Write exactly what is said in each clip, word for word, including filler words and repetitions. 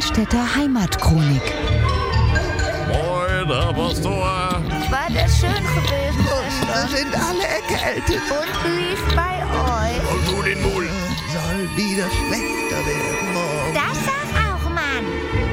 Bunkenstädter Heimatchronik. Moin, Herr Pastor. War das schön gewesen? Da sind alle erkältet. Und wie ist bei euch? Und du den Mul. Soll wieder schlechter werden morgen. Das sag auch, Mann.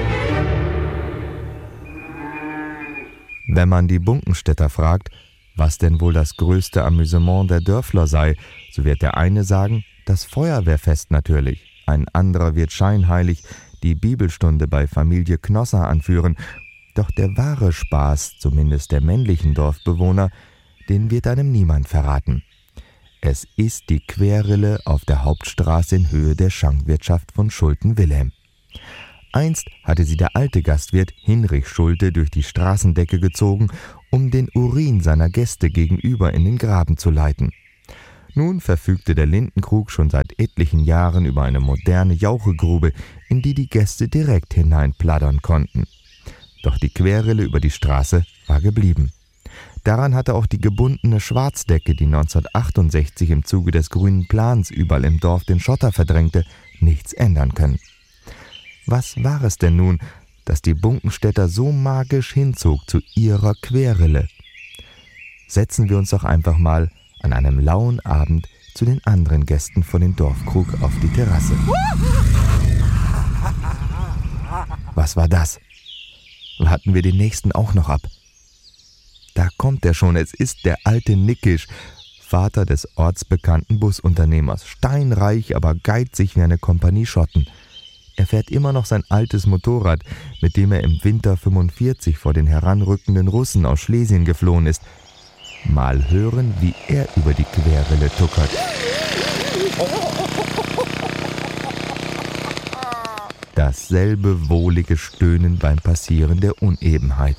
Wenn man die Bunkenstädter fragt, was denn wohl das größte Amüsement der Dörfler sei, so wird der eine sagen, das Feuerwehrfest natürlich. Ein anderer wird scheinheilig die Bibelstunde bei Familie Knosser anführen. Doch der wahre Spaß, zumindest der männlichen Dorfbewohner, den wird einem niemand verraten. Es ist die Querrille auf der Hauptstraße in Höhe der Schankwirtschaft von Schulte-Wilhelm. Einst hatte sie der alte Gastwirt Hinrich Schulte durch die Straßendecke gezogen, um den Urin seiner Gäste gegenüber in den Graben zu leiten. Nun verfügte der Lindenkrug schon seit etlichen Jahren über eine moderne Jauchegrube, in die die Gäste direkt hineinplattern konnten. Doch die Querrille über die Straße war geblieben. Daran hatte auch die gebundene Schwarzdecke, die neunzehnhundertachtundsechzig im Zuge des Grünen Plans überall im Dorf den Schotter verdrängte, nichts ändern können. Was war es denn nun, das die Bunkenstädter so magisch hinzog zu ihrer Querrille? Setzen wir uns doch einfach mal an einem lauen Abend zu den anderen Gästen von den Dorfkrug auf die Terrasse. Was war das? Warten wir den nächsten auch noch ab. Da kommt er schon, es ist der alte Nickisch, Vater des ortsbekannten Busunternehmers, steinreich, aber geizig wie eine Kompanie Schotten. Er fährt immer noch sein altes Motorrad, mit dem er im Winter fünfundvierzig vor den heranrückenden Russen aus Schlesien geflohen ist. Mal hören, wie er über die Querrille tuckert. Dasselbe wohlige Stöhnen beim Passieren der Unebenheit.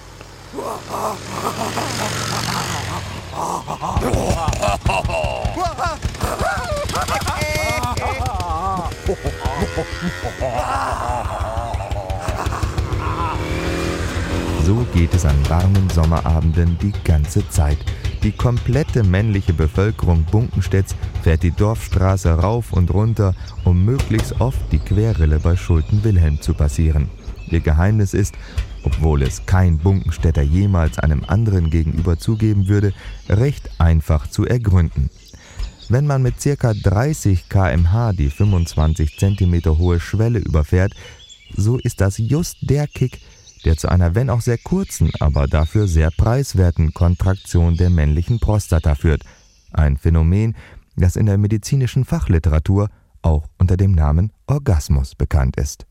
So geht es an warmen Sommerabenden die ganze Zeit. Die komplette männliche Bevölkerung Bunkenstädts fährt die Dorfstraße rauf und runter, um möglichst oft die Querrille bei Schulte-Wilhelm zu passieren. Ihr Geheimnis ist, obwohl es kein Bunkenstädter jemals einem anderen gegenüber zugeben würde, recht einfach zu ergründen. Wenn man mit ca. dreißig Kilometer pro Stunde die fünfundzwanzig Zentimeter hohe Schwelle überfährt, so ist das just der Kick, der zu einer wenn auch sehr kurzen, aber dafür sehr preiswerten Kontraktion der männlichen Prostata führt. Ein Phänomen, das in der medizinischen Fachliteratur auch unter dem Namen Orgasmus bekannt ist.